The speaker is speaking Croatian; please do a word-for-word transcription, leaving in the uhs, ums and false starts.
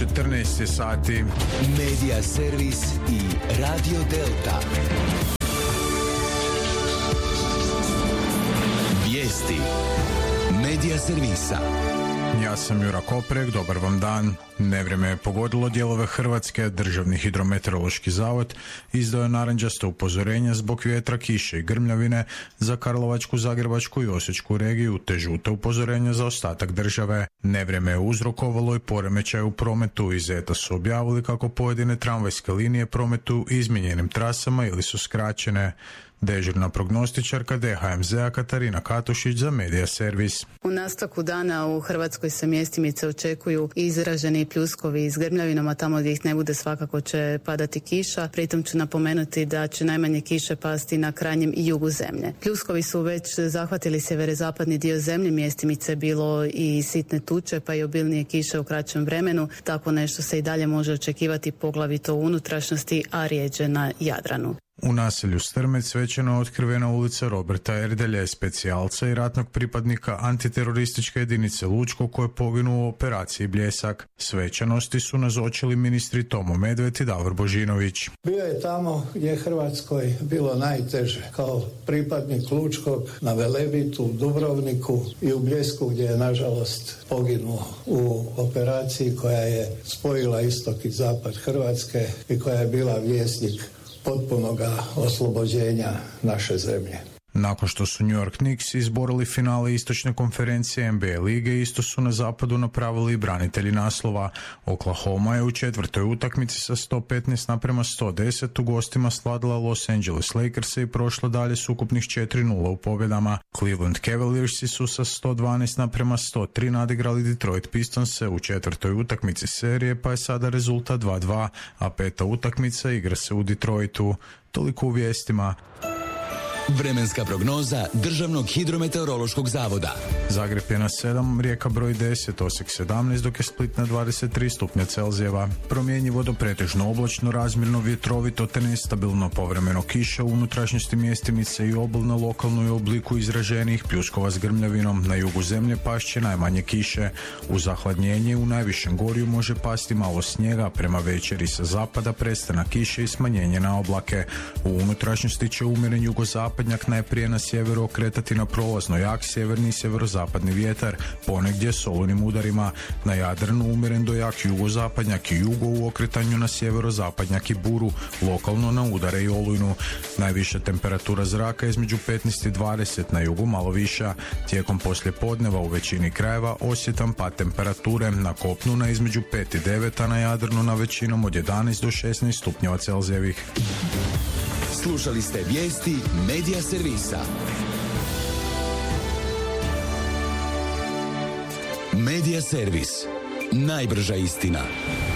četrnaest je sati. Medija servis i Radio Delta. Vijesti Medija servisa. Ja sam Jura Koprek, dobar vam dan. Nevrijeme je pogodilo dijelove Hrvatske, Državni hidrometeorološki zavod izdao je narančasto upozorenje zbog vjetra, kiše i grmljavine za Karlovačku, Zagrebačku i Osječku regiju, te žute upozorenja za ostatak države. Nevrijeme je uzrokovalo i poremećaj u prometu. Iz Zeta su objavili kako pojedine tramvajske linije prometuju izmijenjenim trasama ili su skraćene. Dežurna prognostičarka D H M Z-a Katarina Katušić za Medija servis. U nastavku dana u Hrvatskoj se mjestimice očekuju izraženi pljuskovi s grmljavinama, tamo gdje ih ne bude svakako će padati kiša. Pritom ću napomenuti da će najmanje kiše pasti na krajnjem i jugu zemlje. Pljuskovi su već zahvatili sjeverozapadni dio zemlje, mjestimice bilo i sitne tuče pa i obilnije kiše u kraćem vremenu. Tako nešto se i dalje može očekivati poglavito u unutrašnjosti, a rijeđe na Jadranu. U naselju Strmec svečano je otkrivena ulica Roberta Erdelje, specijalca i ratnog pripadnika antiterorističke jedinice Lučko koji je poginuo u operaciji Bljesak. Svečanosti su nazočili ministri Tomo Medved i Davor Božinović. Bio je tamo gdje je Hrvatskoj bilo najteže, kao pripadnik Lučkog na Velebitu, Dubrovniku i u Bljesku gdje je nažalost poginuo u operaciji koja je spojila istok i zapad Hrvatske i koja je bila vjesnik potpunoga oslobođenja naše zemlje. Nakon što su New York Knicks izborili finale istočne konferencije N B A lige, isto su na zapadu napravili i branitelji naslova. Oklahoma je u četvrtoj utakmici sa sto petnaest naprema sto deset u gostima slavila Los Angeles Lakers i prošla dalje s ukupnih četiri nula u pobjedama. Cleveland Cavaliersi su sa sto dvanaest naprema sto tri nadigrali Detroit Pistonse u četvrtoj utakmici serije, pa je sada rezultat dva dva, a peta utakmica igra se u Detroitu. Toliko u vijestima. Vremenska prognoza Državnog hidrometeorološkog zavoda. Zagreb je na sedam, Rijeka broj deset, Osijek sedamnaest, dok je Split na dvadeset tri stupnja Celzijeva. Promjenjivo do pretežno oblačno, razmjerno vjetrovito te nestabilno, povremeno kiša, u unutrašnjosti mjestimice i obalno lokalno i obliku izraženijih pljuskova s grmljavinom. Na jugu zemlje pašće najmanje kiše. U zahladnjenje u najvišem gorju može pasti malo snijega, prema večeri sa zapada prestanak kiše i smanjenje na oblake. U unutrašnjosti će umjeren jugozapad zapadnjak najprije na sjeveru okretati na prolazno jak sjeverni i sjeverozapadni vjetar, ponegdje s olujnim udarima. Na Jadranu umjeren do jak jugozapadnjak i jugo u okretanju na sjeverozapadnjak i buru, lokalno na udare i olujnu. Najviša temperatura zraka između petnaest i dvadeset, na jugu malo viša. Tijekom poslijepodneva u većini krajeva osjetan pad temperature, na kopnu na između pet i devet, a na Jadranu na većinom od jedanaest do šesnaest stupnjeva Celzijevih. Slušali ste vijesti Medija servisa. Medija servis. Najbrža istina.